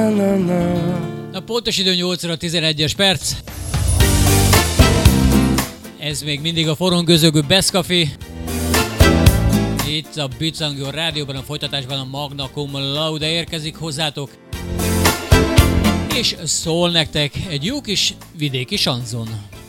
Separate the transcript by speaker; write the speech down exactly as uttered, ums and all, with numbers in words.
Speaker 1: A pontos idő nyolc óra tizenegyes perc. Ez még mindig a forrón gözögő Best Café. Itt a Bicangó rádióban, a folytatásban a Magna Cum Laude érkezik hozzátok. És szól nektek egy jó kis vidéki sanzon.